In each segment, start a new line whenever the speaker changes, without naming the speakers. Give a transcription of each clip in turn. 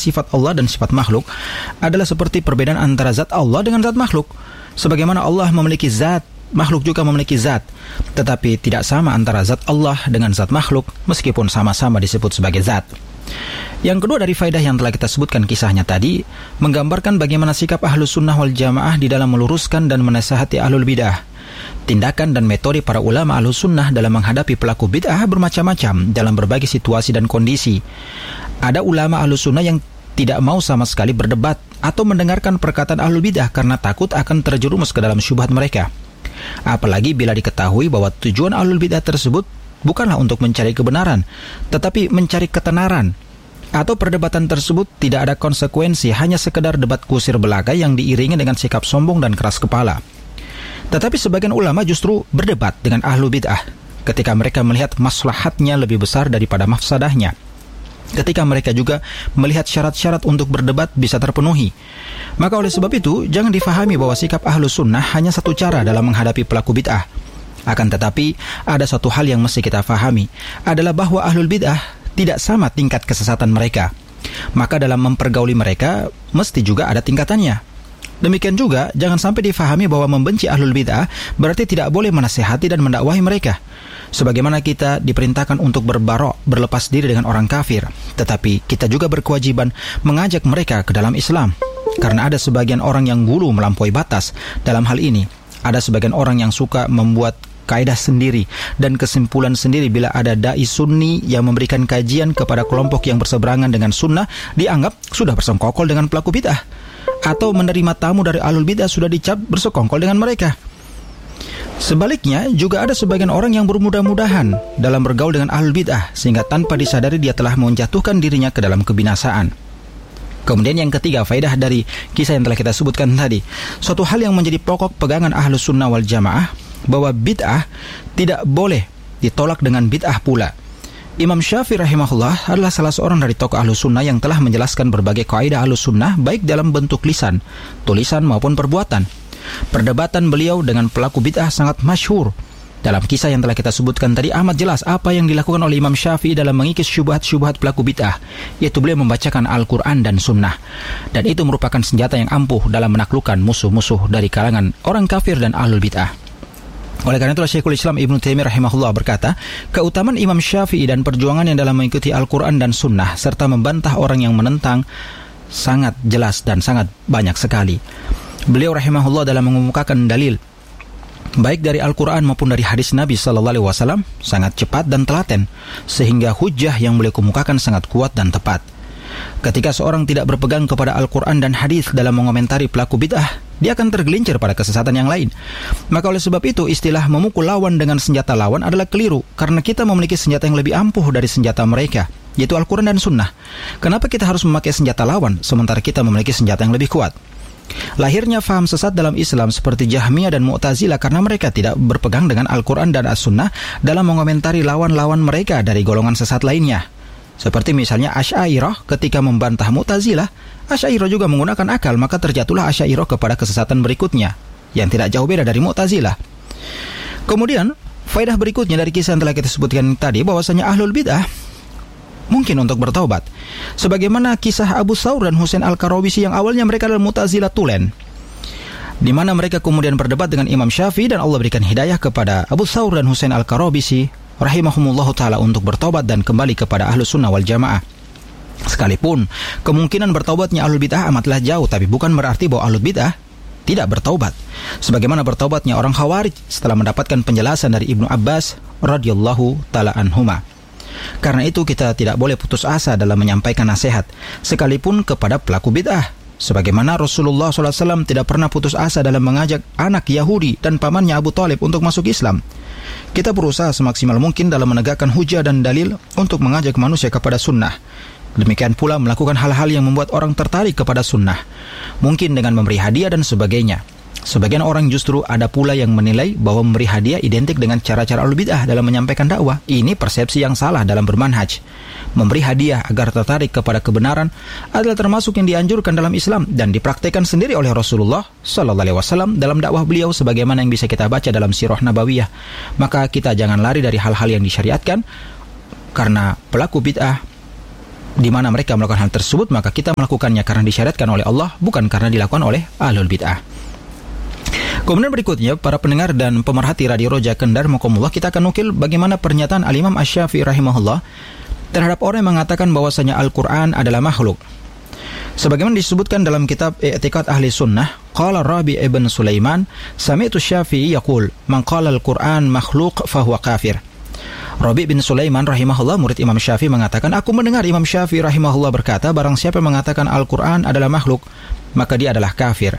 sifat Allah dan sifat makhluk adalah seperti perbedaan antara zat Allah dengan zat makhluk. Sebagaimana Allah memiliki zat, makhluk juga memiliki zat, tetapi tidak sama antara zat Allah dengan zat makhluk meskipun sama-sama disebut sebagai zat. Yang kedua dari faedah yang telah kita sebutkan kisahnya tadi, menggambarkan bagaimana sikap Ahlus Sunnah wal Jamaah di dalam meluruskan dan menasihati Ahlul Bid'ah. Tindakan dan metode para ulama Ahlus Sunnah dalam menghadapi pelaku bid'ah bermacam-macam dalam berbagai situasi dan kondisi. Ada ulama Ahlus Sunnah yang tidak mau sama sekali berdebat atau mendengarkan perkataan Ahlul Bid'ah karena takut akan terjerumus ke dalam syubhat mereka. Apalagi bila diketahui bahwa tujuan Ahlul Bid'ah tersebut bukanlah untuk mencari kebenaran, tetapi mencari ketenaran. Atau perdebatan tersebut tidak ada konsekuensi, hanya sekedar debat kusir belaga yang diiringi dengan sikap sombong dan keras kepala. Tetapi sebagian ulama justru berdebat dengan Ahlul Bid'ah ketika mereka melihat maslahatnya lebih besar daripada mafsadahnya. Ketika mereka juga melihat syarat-syarat untuk berdebat bisa terpenuhi. Maka oleh sebab itu, jangan difahami bahwa sikap Ahlus Sunnah hanya satu cara dalam menghadapi pelaku bid'ah. Akan tetapi, ada satu hal yang mesti kita fahami, adalah bahwa Ahlul Bid'ah tidak sama tingkat kesesatan mereka. Maka dalam mempergauli mereka, mesti juga ada tingkatannya. Demikian juga, jangan sampai difahami bahwa membenci Ahlul Bid'ah berarti tidak boleh menasihati dan mendakwahi mereka. Sebagaimana kita diperintahkan untuk berbarok, berlepas diri dengan orang kafir, tetapi kita juga berkewajiban mengajak mereka ke dalam Islam. Karena ada sebagian orang yang gulu melampaui batas dalam hal ini. Ada sebagian orang yang suka membuat kaidah sendiri dan kesimpulan sendiri bila ada dai sunni yang memberikan kajian kepada kelompok yang berseberangan dengan sunnah, dianggap sudah bersekongkol dengan pelaku bid'ah, atau menerima tamu dari Ahlul Bid'ah sudah dicap bersekongkol dengan mereka. Sebaliknya, juga ada sebagian orang yang bermudah-mudahan dalam bergaul dengan Ahlul Bid'ah sehingga tanpa disadari dia telah menjatuhkan dirinya ke dalam kebinasaan. Kemudian yang ketiga, faedah dari kisah yang telah kita sebutkan tadi, suatu hal yang menjadi pokok pegangan Ahlus Sunnah wal Jamaah, bahwa bid'ah tidak boleh ditolak dengan bid'ah pula. Imam Syafi'i rahimahullah adalah salah seorang dari tokoh Ahlus Sunnah yang telah menjelaskan berbagai kaidah Ahlus Sunnah baik dalam bentuk lisan, tulisan maupun perbuatan. Perdebatan beliau dengan pelaku bid'ah sangat masyhur. Dalam kisah yang telah kita sebutkan tadi amat jelas apa yang dilakukan oleh Imam Syafi'i dalam mengikis syubhat-syubhat pelaku bid'ah, yaitu beliau membacakan Al-Quran dan Sunnah. Dan itu merupakan senjata yang ampuh dalam menaklukkan musuh-musuh dari kalangan orang kafir dan Ahlul Bid'ah. Oleh karena itulah Syekhul Islam Ibnu Taimiyah rahimahullah berkata, keutamaan Imam Syafi'i dan perjuangannya dalam mengikuti Al-Quran dan Sunnah serta membantah orang yang menentang sangat jelas dan sangat banyak sekali. Beliau rahimahullah dalam mengemukakan dalil baik dari Al-Quran maupun dari hadis Nabi SAW sangat cepat dan telaten, sehingga hujjah yang beliau kemukakan sangat kuat dan tepat. Ketika seorang tidak berpegang kepada Al-Quran dan hadis dalam mengomentari pelaku bid'ah, dia akan tergelincir pada kesesatan yang lain. Maka oleh sebab itu, istilah memukul lawan dengan senjata lawan adalah keliru, karena kita memiliki senjata yang lebih ampuh dari senjata mereka, yaitu Al-Quran dan Sunnah. Kenapa kita harus memakai senjata lawan, sementara kita memiliki senjata yang lebih kuat? Lahirnya faham sesat dalam Islam seperti Jahmiyah dan Mu'tazilah karena mereka tidak berpegang dengan Al-Quran dan As-Sunnah dalam mengomentari lawan-lawan mereka dari golongan sesat lainnya. Seperti misalnya Asy'ariyah ketika membantah Mu'tazilah, Asy'ariyah juga menggunakan akal, maka terjatuhlah Asy'ariyah kepada kesesatan berikutnya yang tidak jauh beda dari Mu'tazilah. Kemudian, faedah berikutnya dari kisah yang telah kita sebutkan tadi, bahwasanya Ahlul Bid'ah mungkin untuk bertaubat, sebagaimana kisah Abu Thawr dan Husain Al-Karabisi yang awalnya mereka adalah Mu'tazilah tulen, di mana mereka kemudian berdebat dengan Imam Syafi'i dan Allah berikan hidayah kepada Abu Thawr dan Husain Al-Karabisi rahimahumullahu ta'ala untuk bertaubat dan kembali kepada Ahlus Sunnah wal Jamaah. Sekalipun kemungkinan bertaubatnya Ahlul Bid'ah amatlah jauh, tapi bukan berarti bahwa Ahlul Bid'ah tidak bertaubat, sebagaimana bertaubatnya orang Khawarij setelah mendapatkan penjelasan dari Ibnu Abbas radhiyallahu ta'ala anhuma. Karena itu kita tidak boleh putus asa dalam menyampaikan nasihat, sekalipun kepada pelaku bid'ah. Sebagaimana Rasulullah SAW tidak pernah putus asa dalam mengajak anak Yahudi dan pamannya Abu Thalib untuk masuk Islam. Kita berusaha semaksimal mungkin dalam menegakkan hujah dan dalil untuk mengajak manusia kepada sunnah. Demikian pula melakukan hal-hal yang membuat orang tertarik kepada sunnah, mungkin dengan memberi hadiah dan sebagainya. Sebagian orang justru ada pula yang menilai bahwa memberi hadiah identik dengan cara-cara Ahlul Bid'ah dalam menyampaikan dakwah. Ini persepsi yang salah dalam bermanhaj. Memberi hadiah agar tertarik kepada kebenaran adalah termasuk yang dianjurkan dalam Islam dan dipraktikkan sendiri oleh Rasulullah SAW dalam dakwah beliau, sebagaimana yang bisa kita baca dalam Sirah Nabawiyah. Maka kita jangan lari dari hal-hal yang disyariatkan, karena pelaku bid'ah di mana mereka melakukan hal tersebut, maka kita melakukannya karena disyariatkan oleh Allah, bukan karena dilakukan oleh ahlul bid'ah. Kemudian berikutnya, para pendengar dan pemerhati Radio Roja Kendar Muqammullah, kita akan nukil bagaimana pernyataan Al-Imam Asy-Syafi'i rahimahullah terhadap orang yang mengatakan bahwasanya Al-Quran adalah makhluk. Sebagaimana disebutkan dalam kitab I'tiqad Ahli Sunnah, qala Rabi' ibn Sulaiman, sami'tu Syafi'i yaqul, man qala Al-Quran makhluk fahuwa kafir. Rabi' bin Sulaiman rahimahullah, murid Imam Syafi'i, mengatakan, aku mendengar Imam Syafi'i rahimahullah berkata, barang siapa yang mengatakan Al-Quran adalah makhluk, maka dia adalah kafir.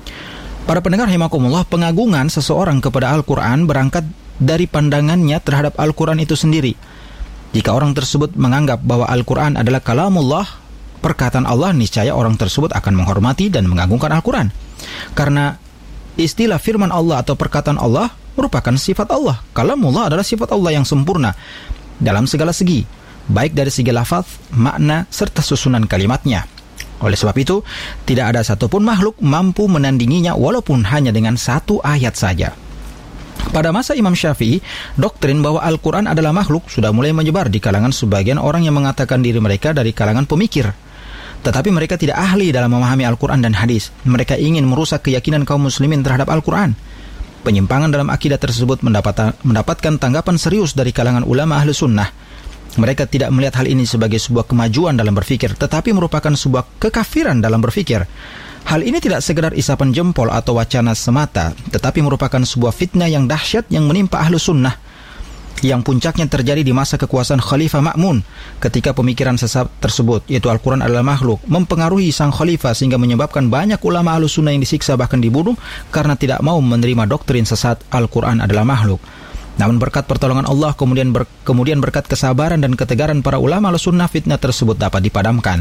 Para pendengar rahimakumullah, pengagungan seseorang kepada Al-Quran berangkat dari pandangannya terhadap Al-Quran itu sendiri. Jika orang tersebut menganggap bahwa Al-Quran adalah kalamullah, perkataan Allah, niscaya orang tersebut akan menghormati dan mengagungkan Al-Quran. Karena istilah firman Allah atau perkataan Allah merupakan sifat Allah. Kalamullah adalah sifat Allah yang sempurna dalam segala segi, baik dari segi lafaz, makna, serta susunan kalimatnya. Oleh sebab itu, tidak ada satupun makhluk mampu menandinginya walaupun hanya dengan satu ayat saja. Pada masa Imam Syafi'i, doktrin bahwa Al-Quran adalah makhluk sudah mulai menyebar di kalangan sebagian orang yang mengatakan diri mereka dari kalangan pemikir. Tetapi mereka tidak ahli dalam memahami Al-Quran dan hadis. Mereka ingin merusak keyakinan kaum muslimin terhadap Al-Quran. Penyimpangan dalam akidah tersebut mendapatkan tanggapan serius dari kalangan ulama ahli sunnah. Mereka tidak melihat hal ini sebagai sebuah kemajuan dalam berfikir, tetapi merupakan sebuah kekafiran dalam berfikir. Hal ini tidak sekedar isapan jempol atau wacana semata, tetapi merupakan sebuah fitnah yang dahsyat yang menimpa ahli sunnah, yang puncaknya terjadi di masa kekuasaan Khalifah Ma'mun, ketika pemikiran sesat tersebut, yaitu Al-Quran adalah makhluk, mempengaruhi sang khalifah sehingga menyebabkan banyak ulama ahlu sunnah yang disiksa bahkan dibunuh karena tidak mau menerima doktrin sesat Al-Quran adalah makhluk. Namun berkat pertolongan Allah, kemudian berkat kesabaran dan ketegaran para ulama ahlu sunnah, fitnah tersebut dapat dipadamkan.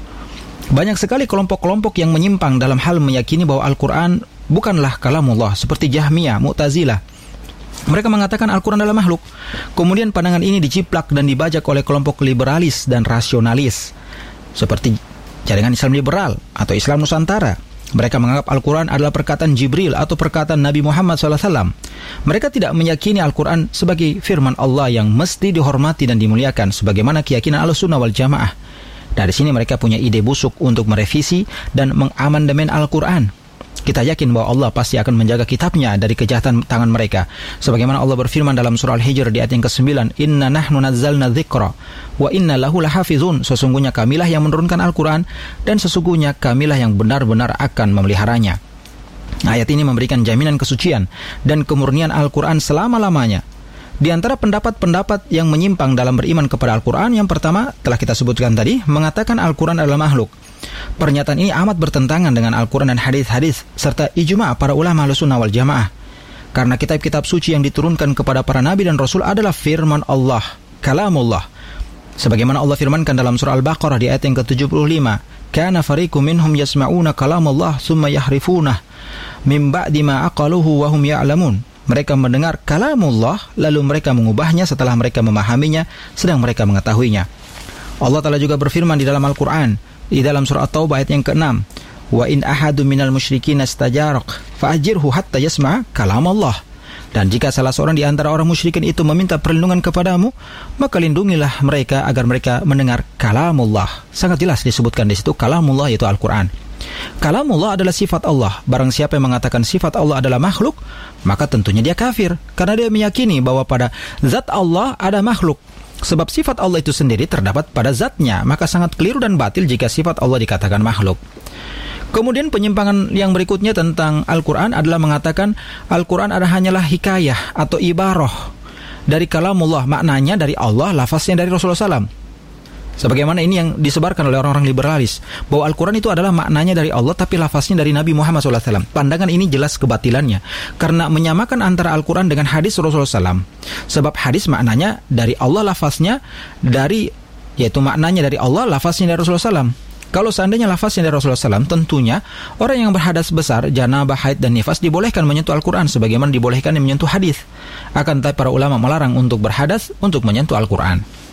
Banyak sekali kelompok-kelompok yang menyimpang dalam hal meyakini bahwa Al-Quran bukanlah kalamullah, seperti Jahmiyah, Mu'tazilah. Mereka mengatakan Al-Quran adalah makhluk. Kemudian pandangan ini diciplak dan dibajak oleh kelompok liberalis dan rasionalis, seperti jaringan Islam liberal atau Islam Nusantara. Mereka menganggap Al-Quran adalah perkataan Jibril atau perkataan Nabi Muhammad SAW. Mereka tidak meyakini Al-Quran sebagai firman Allah yang mesti dihormati dan dimuliakan, sebagaimana keyakinan Ahlussunnah wal Jamaah. Dari sini mereka punya ide busuk untuk merevisi dan mengamandemen Al-Quran. Kita yakin bahwa Allah pasti akan menjaga kitabnya dari kejahatan tangan mereka. Sebagaimana Allah berfirman dalam surah Al-Hijr di ayat yang ke-9, Inna nahnu nazzalna dzikra wa inna lahu lahafizun. Sesungguhnya kamilah yang menurunkan Al-Quran dan sesungguhnya kamilah yang benar-benar akan memeliharanya. Ayat ini memberikan jaminan kesucian dan kemurnian Al-Quran selama-lamanya. Di antara pendapat-pendapat yang menyimpang dalam beriman kepada Al-Quran, yang pertama telah kita sebutkan tadi, mengatakan Al-Quran adalah makhluk. Pernyataan ini amat bertentangan dengan Al-Quran dan hadis-hadis serta ijma' para ulama Ahlussunnah wal Jamaah. Karena kitab-kitab suci yang diturunkan kepada para nabi dan rasul adalah firman Allah, kalamullah. Sebagaimana Allah firmankan dalam surah Al-Baqarah di ayat yang ke-75, kana fariqum minhum yasma'una kalamullah thumma yahrifunah min ba'di ma aqaluhu wa hum ya'lamun. Mereka mendengar kalamullah lalu mereka mengubahnya setelah mereka memahaminya sedang mereka mengetahuinya. Allah Ta'ala juga berfirman di dalam Al-Quran di dalam surah At-Taubah ayat yang ke-6, wa in ahadu minal musyrikin istajarak fa'ajirhu hatta yasma' kalamullah. Dan jika salah seorang di antara orang musyrikin itu meminta perlindungan kepadamu, maka lindungilah mereka agar mereka mendengar kalamullah. Sangat jelas disebutkan di situ kalamullah, yaitu Al-Quran. Kalamullah adalah sifat Allah. Barang siapa yang mengatakan sifat Allah adalah makhluk, maka tentunya dia kafir, karena dia meyakini bahwa pada zat Allah ada makhluk. Sebab sifat Allah itu sendiri terdapat pada zatnya, maka sangat keliru dan batil jika sifat Allah dikatakan makhluk. Kemudian penyimpangan yang berikutnya tentang Al-Quran adalah mengatakan Al-Quran hanyalah hikayah atau ibarah dari kalamullah, maknanya dari Allah, lafaznya dari Rasulullah SAW. Sebagaimana ini yang disebarkan oleh orang-orang liberalis, bahwa Al-Quran itu adalah maknanya dari Allah tapi lafaznya dari Nabi Muhammad SAW. Pandangan ini jelas kebatilannya, karena menyamakan antara Al-Quran dengan hadis Rasulullah SAW. Sebab hadis maknanya dari Allah, lafaznya dari, yaitu maknanya dari Allah, lafaznya dari Rasulullah SAW. Kalau seandainya lafaznya dari Rasulullah SAW, tentunya orang yang berhadas besar, janabah, haid, dan nifas dibolehkan menyentuh Al-Quran sebagaimana dibolehkan menyentuh hadis. Akan tetapi para ulama melarang untuk berhadas untuk menyentuh Al-Quran.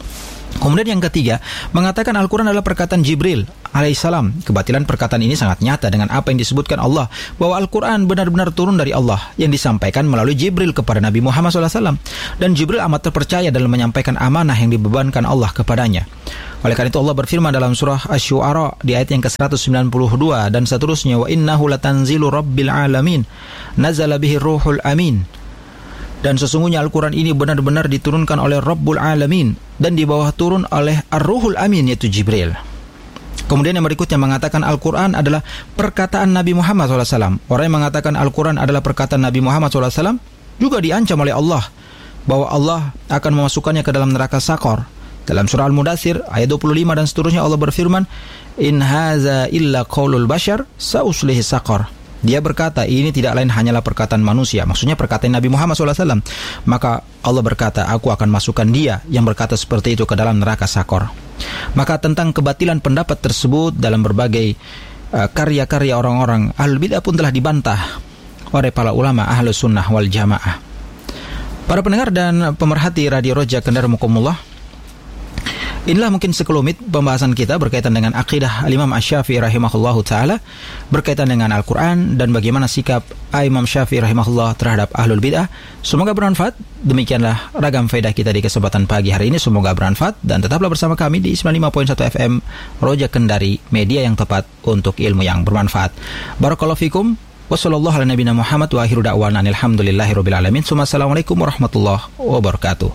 Kemudian yang ketiga, mengatakan Al-Quran adalah perkataan Jibril alaihissalam. Kebatilan perkataan ini sangat nyata dengan apa yang disebutkan Allah, bahwa Al-Quran benar-benar turun dari Allah, yang disampaikan melalui Jibril kepada Nabi Muhammad SAW. Dan Jibril amat terpercaya dalam menyampaikan amanah yang dibebankan Allah kepadanya. Oleh karena itu Allah berfirman dalam surah Asy-Syu'ara di ayat yang ke-192 dan seterusnya, wa innahu latanzilu rabbil alamin nazala bihi ruhul amin. Dan sesungguhnya Al-Quran ini benar-benar diturunkan oleh Rabbul Alamin, dan di bawah turun oleh Ar-Ruhul Amin, yaitu Jibril. Kemudian yang berikutnya mengatakan Al-Quran adalah perkataan Nabi Muhammad SAW. Orang yang mengatakan Al-Quran adalah perkataan Nabi Muhammad SAW juga diancam oleh Allah, bahwa Allah akan memasukkannya ke dalam neraka Sakor. Dalam surah Al-Mudaththir ayat 25 dan seterusnya Allah berfirman, in haza illa qaulul bashar sa'uslihi Sakor. Dia berkata, ini tidak lain hanyalah perkataan manusia. Maksudnya perkataan Nabi Muhammad SAW. Maka Allah berkata, aku akan masukkan dia yang berkata seperti itu ke dalam neraka Sakor. Maka tentang kebatilan pendapat tersebut dalam berbagai karya-karya orang-orang Ahlul Bid'ah pun telah dibantah oleh para ulama Ahlus Sunnah wal Jamaah. Para pendengar dan pemerhati Radio Roja Kendari Mukumullah, inilah mungkin sekelumit pembahasan kita berkaitan dengan akidah Imam Asy-Syafi'i rahimahullahu ta'ala, berkaitan dengan Al-Quran dan bagaimana sikap Imam Syafi'i rahimahullah terhadap Ahlul Bid'ah. Semoga bermanfaat. Demikianlah ragam faedah kita di kesempatan pagi hari ini. Semoga bermanfaat dan tetaplah bersama kami di 95.1 FM Roja Kendari, media yang tepat untuk ilmu yang bermanfaat. Barakallahu fikum. Wassallallahu ala nabiyina Muhammad wa akhiru da'wana alhamdulillahirabbil alamin. Assalamualaikum warahmatullahi wabarakatuh.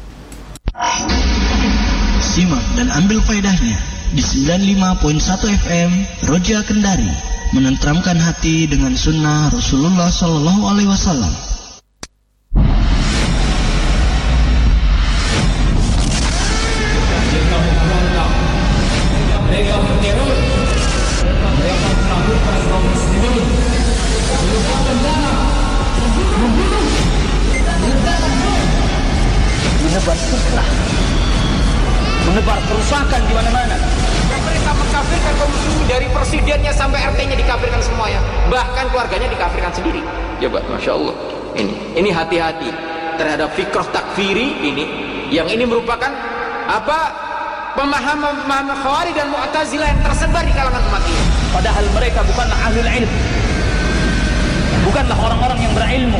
Simak dan ambil faedahnya di 95.1 FM Roja Kendari, menenteramkan hati dengan sunnah Rasulullah Sallallahu Alaihi Wasallam.
Menebar fitnah, menebar kerusakan di mana-mana.
Mereka mengkafirkan kaum muslimin dari presidennya sampai RT-nya dikafirkan semuanya, bahkan keluarganya dikafirkan sendiri. Coba, masya Allah. Ini hati-hati terhadap fikrah takfiri ini, yang ini merupakan pemahaman Khawarij dan Mu'tazilah yang tersebar di kalangan umat ini.
Padahal mereka bukanlah ahlul ilm, bukanlah orang-orang yang berilmu.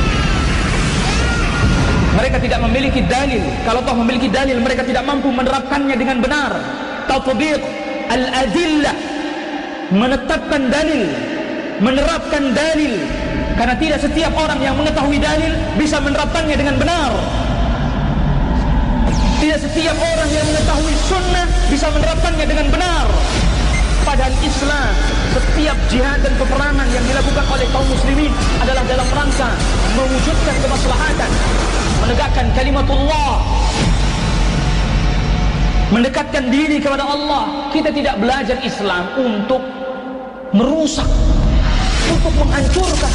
Mereka tidak memiliki dalil. Kalau toh memiliki dalil, mereka tidak mampu menerapkannya dengan benar. Tatbiq al-adillah, menetapkan dalil, menerapkan dalil. Karena tidak setiap orang yang mengetahui dalil bisa menerapkannya dengan benar. Tidak setiap orang yang mengetahui sunnah bisa menerapkannya dengan benar. Padahal Islam, setiap jihad dan peperangan yang dilakukan oleh kaum muslimin adalah dalam rangka mewujudkan kemaslahatan, menegakkan kalimatullah, mendekatkan diri kepada Allah. Kita tidak belajar Islam untuk merusak, untuk menghancurkan.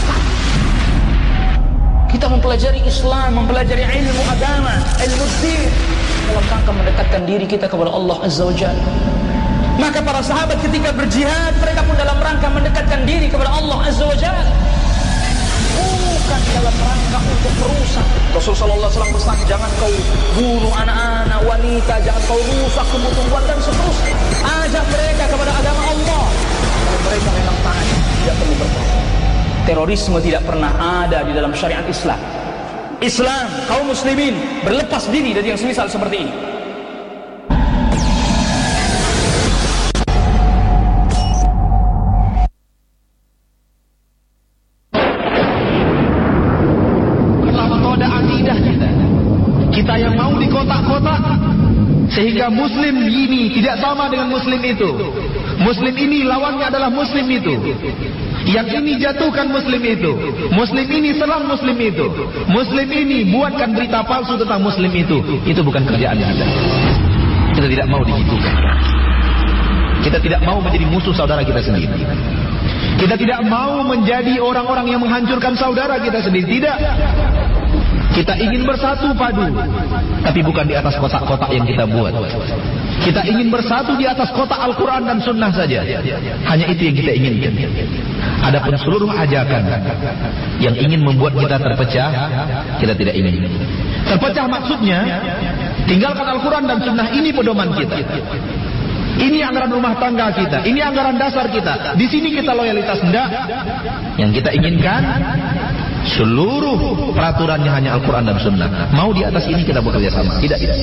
Kita mempelajari Islam, mempelajari ilmu agama, ilmu din, dalam rangka mendekatkan diri kita kepada Allah Azza wa Jalla. Maka para sahabat ketika berjihad, mereka pun dalam rangka mendekatkan diri kepada Allah Azza wa Jalla, bukan dalam rangka untuk merusak. Rasulullah SAW pesan, jangan kau bunuh anak-anak, wanita, jangan kau rusak tumbuh-tumbuhan dan seterusnya. Ajak mereka kepada agama Allah. Kalau mereka memang taat, tidak perlu berperang. Terorisme tidak pernah ada di dalam syariat Islam. Islam, kaum muslimin berlepas diri dari yang semisal seperti ini.
Sehingga muslim ini tidak sama dengan muslim itu. Muslim ini lawannya adalah muslim itu. Yang ini jatuhkan muslim itu. Muslim ini serang muslim itu. Muslim ini buatkan berita palsu tentang muslim itu. Itu bukan kerjaan kita. Kita tidak mau digitukan. Kita tidak mau menjadi musuh saudara kita sendiri. Kita tidak mau menjadi orang-orang yang menghancurkan saudara kita sendiri. Tidak. Kita ingin bersatu padu, tapi bukan di atas kotak-kotak yang kita buat. Kita ingin bersatu di atas kotak Al-Quran dan Sunnah saja. Hanya itu yang kita inginkan. Adapun seluruh ajakan yang ingin membuat kita terpecah, kita tidak ingin. Terpecah maksudnya Tinggalkan Al-Quran dan Sunnah, ini pedoman kita. Ini anggaran rumah tangga kita, ini anggaran dasar kita. Di sini kita loyalitas, enggak. Yang kita inginkan seluruh peraturannya hanya Al-Quran dan Sunnah. Mau di atas ini kita bekerja sama. Tidak.